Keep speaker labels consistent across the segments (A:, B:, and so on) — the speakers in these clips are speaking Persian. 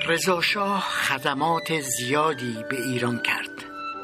A: رضا شاه خدمات زیادی به ایران کرد.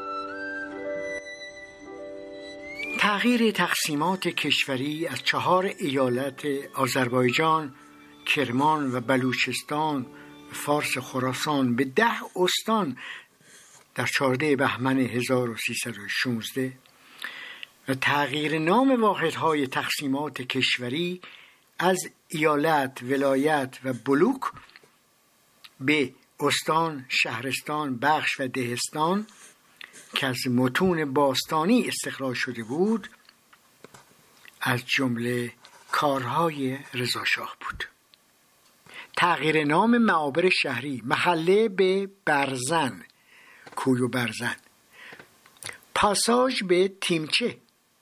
A: تغییر تقسیمات کشوری از 4 ایالت آذربایجان، کرمان و بلوچستان، فارس خراسان به 10 استان در 14 بهمن 1316 و تغییر نام واحدهای تقسیمات کشوری از ایالت، ولایت و بلوک به استان، شهرستان، بخش و دهستان که از متون باستانی استخراج شده بود از جمله کارهای رضا شاه بود. تغییر نام معابر شهری، محله به برزن، کوی و برزن، پاساژ به تیمچه،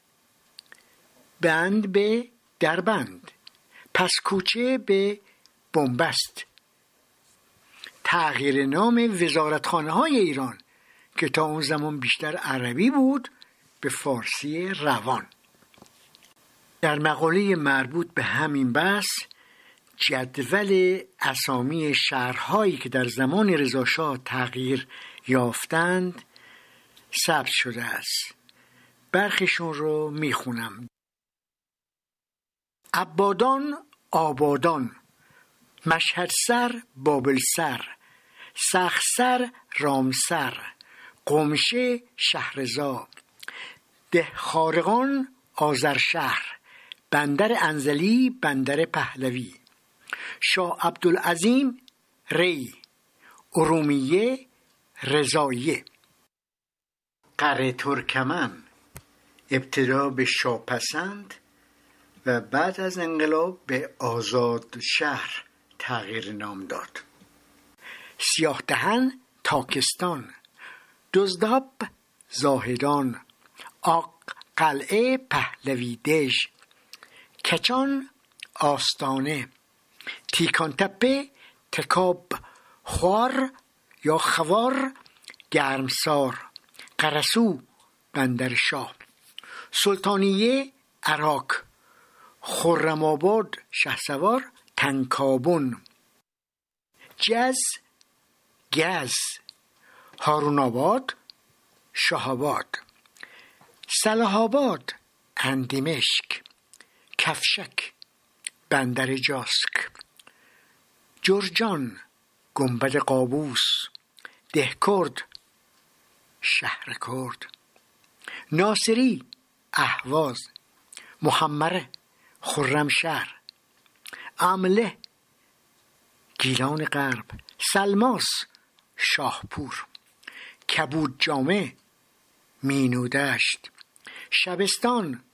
A: بند به دربند، پس کوچه به بنبست، تغییر نام وزارتخانه های ایران که تا اون زمان بیشتر عربی بود به فارسی روان. در مقاله مربوط به همین بحث جدول اسامی شهرهایی که در زمان رضا شاه تغییر یافتند ثبت شده است. برخیشون رو میخونم: عبادان، آبادان، مشهدسر، بابلسر، سخسر، رامسر، قمشه، شهرزا، دهخارقان، آذرشهر، بندر انزلی، بندر پهلوی، شاه عبدالعظیم، ری، ارومیه، رضاییه، قره ترکمن ابتدا به شاهپسند و بعد از انقلاب به آزاد شهر تغییر نام داد. سیاه دهن، تاکستان، دزداب، زاهدان، آق قلعه، پهلوی دژ، کچان، آستانه، تیکان تپه، تکاب خوار یا خوار، گرمسار، قرسو، بندر شاه، سلطانیه، عراق، خرم آباد، شهسوار، تنکابون، جز، گز، هارون آباد، شاه آباد، صلاح آباد، اندیمشک، کفشک، بندر جاسک، جرجان، گنبد قابوس، دهکرد، شهر کرد، ناصری، اهواز، محمره، خرمشهر، عمله، گیلان غرب، سلماس، شاهپور، کبود جامه، مینودشت، شبستان،